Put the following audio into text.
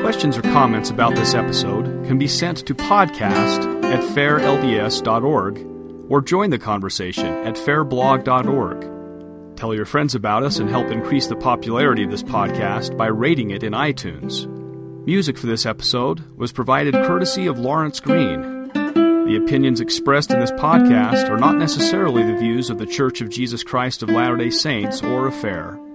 Questions or comments about this episode can be sent to podcast@fairlds.org or join the conversation at fairblog.org. Tell your friends about us and help increase the popularity of this podcast by rating it in iTunes. Music for this episode was provided courtesy of Lawrence Green. The opinions expressed in this podcast are not necessarily the views of The Church of Jesus Christ of Latter-day Saints or of FAIR.